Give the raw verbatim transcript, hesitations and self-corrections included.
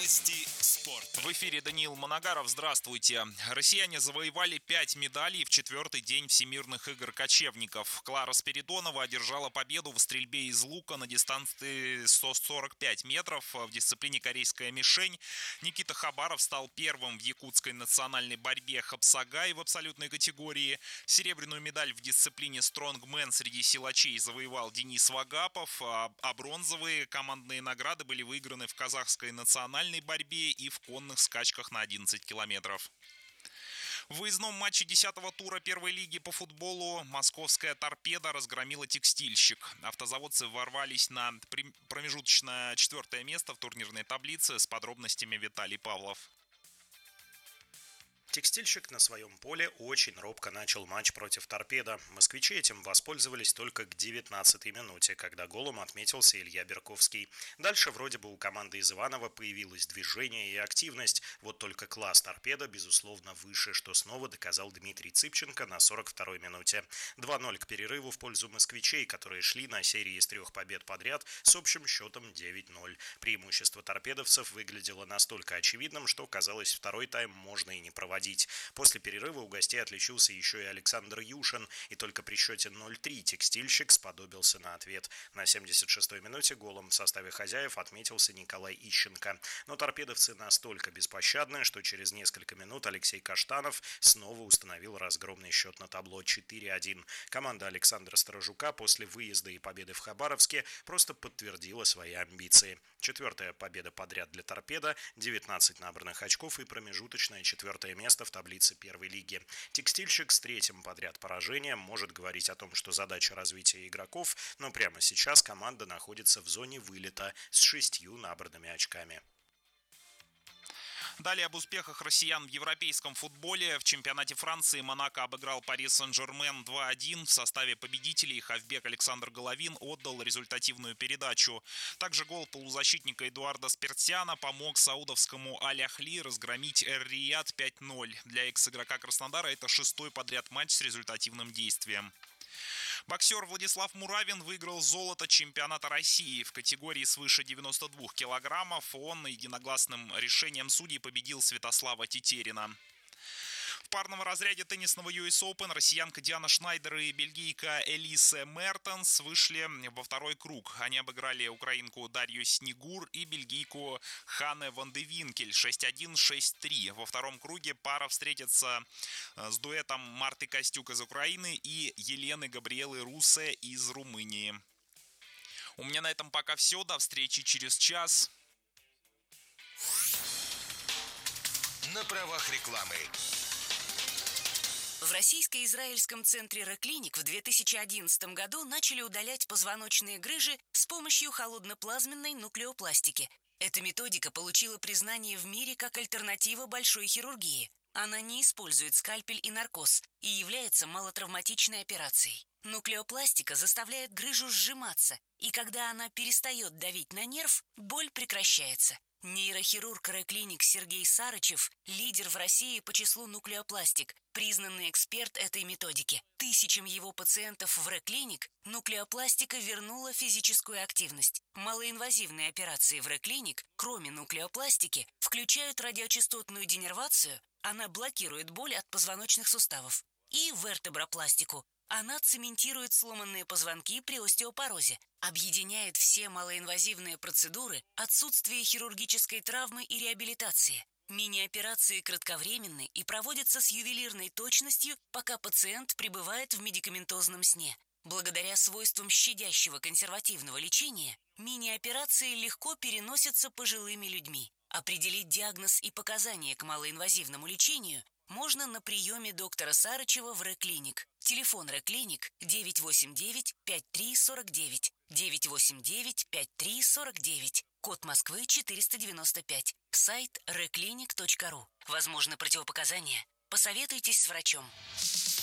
Новости спорта. В эфире Даниил Моногаров. Здравствуйте. Россияне завоевали пять медалей в четвертый день Всемирных игр кочевников. Клара Спиридонова одержала победу в стрельбе из лука на дистанции сто сорок пять метров в дисциплине корейская мишень. Никита Хабаров стал первым в якутской национальной борьбе хапсагай в абсолютной категории. Серебряную медаль в дисциплине стронгмен среди силачей завоевал Денис Вагапов, а бронзовые командные награды были выиграны в казахской национальной борьбе и в конных скачках на одиннадцать километров. В выездном матче десятого тура первой лиги по футболу московская «Торпедо» разгромила «Текстильщик». Автозаводцы ворвались на промежуточное четвертое место в турнирной таблице. С подробностями Виталий Павлов. «Текстильщик» на своем поле очень робко начал матч против «Торпедо». Москвичи этим воспользовались только к девятнадцатой минуте, когда голом отметился Илья Берковский. Дальше вроде бы у команды из Иваново появилось движение и активность. Вот только класс «Торпедо» безусловно выше, что снова доказал Дмитрий Цыпченко на сорок второй минуте. два ноль к перерыву в пользу москвичей, которые шли на серии из трех побед подряд с общим счетом девять ноль. Преимущество торпедовцев выглядело настолько очевидным, что казалось, второй тайм можно и не проводить. После перерыва у гостей отличился еще и Александр Юшин, и только при счете ноль три «Текстильщик» сподобился на ответ. На семьдесят шестой минуте голом в составе хозяев отметился Николай Ищенко. Но торпедовцы настолько беспощадны, что через несколько минут Алексей Каштанов снова установил разгромный счет на табло четыре один. Команда Александра Сторожука после выезда и победы в Хабаровске просто подтвердила свои амбиции. Четвертая победа подряд для «Торпедо», девятнадцать набранных очков и промежуточное четвертое место в таблице первой лиги. «Текстильщик» с третьим подряд поражением может говорить о том, что задача развития игроков, но прямо сейчас команда находится в зоне вылета с шестью набранными очками. Далее об успехах россиян в европейском футболе. В чемпионате Франции Монако обыграл Пари Сен-Жермен два один. В составе победителей хавбек Александр Головин отдал результативную передачу. Также гол полузащитника Эдуарда Спиртсяна помог саудовскому Аль-Ахли разгромить Эр-Рияд пять ноль. Для экс-игрока Краснодара это шестой подряд матч с результативным действием. Боксер Владислав Муравин выиграл золото чемпионата России в категории свыше девяноста двух килограммов. Он единогласным решением судей победил Святослава Тетерина. В парном разряде теннисного ю эс Open россиянка Диана Шнайдер и бельгийка Элисе Мертенс вышли во второй круг. Они обыграли украинку Дарью Снегур и бельгийку Ханне Ван де Винкель шесть один — шесть три. Во втором круге пара встретится с дуэтом Марты Костюк из Украины и Елены Габриэлы Русе из Румынии. У меня на этом пока все. До встречи через час. На правах рекламы. В Российско-израильском центре Реклиник в две тысячи одиннадцатом году начали удалять позвоночные грыжи с помощью холодноплазменной нуклеопластики. Эта методика получила признание в мире как альтернатива большой хирургии. Она не использует скальпель и наркоз и является малотравматичной операцией. Нуклеопластика заставляет грыжу сжиматься, и когда она перестает давить на нерв, боль прекращается. Нейрохирург Реклиник Сергей Сарычев – лидер в России по числу нуклеопластик, признанный эксперт этой методики. Тысячам его пациентов в Реклиник нуклеопластика вернула физическую активность. Малоинвазивные операции в Реклиник, кроме нуклеопластики, включают радиочастотную денервацию, она блокирует боль от позвоночных суставов, и вертебропластику. Она цементирует сломанные позвонки при остеопорозе, объединяет все малоинвазивные процедуры, отсутствие хирургической травмы и реабилитации. Мини-операции кратковременны и проводятся с ювелирной точностью, пока пациент пребывает в медикаментозном сне. Благодаря свойствам щадящего консервативного лечения, мини-операции легко переносятся пожилыми людьми. Определить диагноз и показания к малоинвазивному лечению можно на приеме доктора Сарычева в Реклиник. Телефон Реклиник девять восемь девять пять три сорок девять, девять восемь девять пять три сорок девять, код Москвы четыреста девяносто пять, сайт реклиник точка ру. Возможны противопоказания? Посоветуйтесь с врачом.